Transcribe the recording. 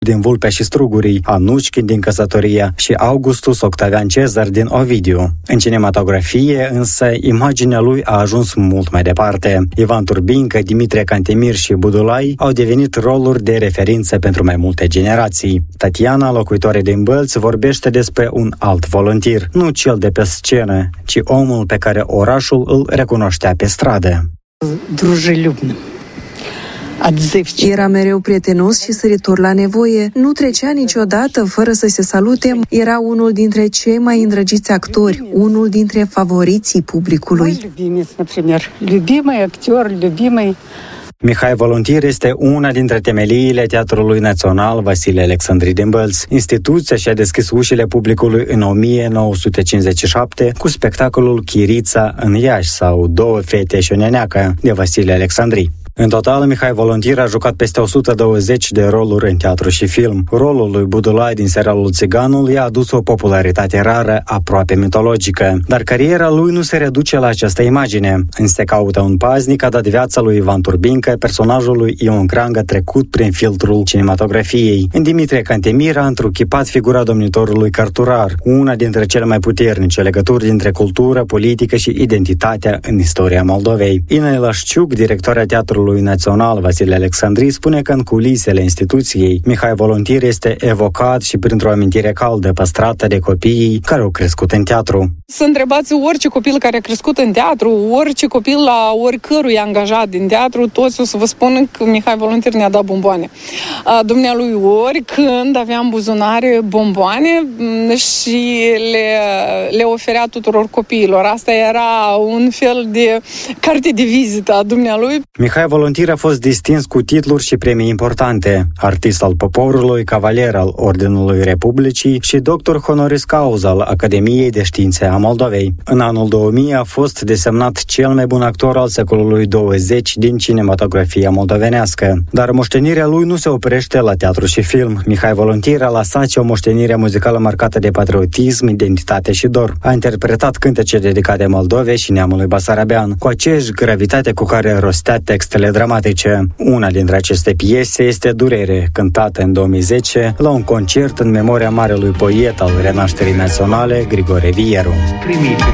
din Vulpea și Strugurii, Anușchin din Căsătoria și Augustus Octavian Cezar din Ovidiu. În cinematografie, însă, imaginea lui a ajuns mult mai departe. Ivan Turbincă, Dimitrie Cantemir și Budulai au devenit roluri de referință pentru mai multe generații. Tatiana, locuitoare din Bălți, vorbește despre un alt voluntir, nu cel de pe scenă, ci omul pe care orașul îl recunoștea pe stradă. Дружелюбным. Era mereu prietenos și săritor la nevoie, nu trecea niciodată fără să se salute, era unul dintre cei mai îndrăgiți actori, unul dintre favoriții publicului. Mihai Voluntir este una dintre temeliile Teatrului Național Vasile Alexandri din Bălți. Instituția și-a deschis ușile publicului în 1957 cu spectacolul Chirița în Iași sau Două fete și o neneacă de Vasile Alexandri. În total, Mihai Voluntir a jucat peste 120 de roluri în teatru și film. Rolul lui Budulai din serialul Țiganul i-a adus o popularitate rară, aproape mitologică. Dar cariera lui nu se reduce la această imagine. În Se caută un paznic a dat viața lui Ivan Turbincă, personajul lui Ion Crangă trecut prin filtrul cinematografiei. În Dimitrie Cantemir a întruchipat figura domnitorului cărturar, una dintre cele mai puternice legături dintre cultură, politică și identitatea în istoria Moldovei. Ina Ilașciuc, directoarea Teatrului Național Vasile Alexandri, spune că în culisele instituției Mihai Voluntir este evocat și printr-o amintire caldă păstrată de copiii care au crescut în teatru. Să întrebați orice copil care a crescut în teatru, orice copil la oricărui angajat din teatru, toți o să vă spun că Mihai Voluntir ne-a dat bomboane. Dumnealui oricând avea în buzunare bomboane și le oferea tuturor copiilor. Asta era un fel de carte de vizită a dumnealui. Mihai Voluntir a fost distins cu titluri și premii importante, artist al poporului, cavalier al Ordinului Republicii și doctor honoris causa al Academiei de Științe a Moldovei. În anul 2000 a fost desemnat cel mai bun actor al secolului 20 din cinematografia moldovenească. Dar moștenirea lui nu se oprește la teatru și film. Mihai Voluntir a lăsat și o moștenire muzicală marcată de patriotism, identitate și dor. A interpretat cântece dedicate Moldovei și neamului basarabean, cu aceeași gravitate cu care rostea textele dramatice. Una dintre aceste piese este Durere, cântată în 2010 la un concert în memoria marelui poet al renașterii naționale, Grigore Vieru.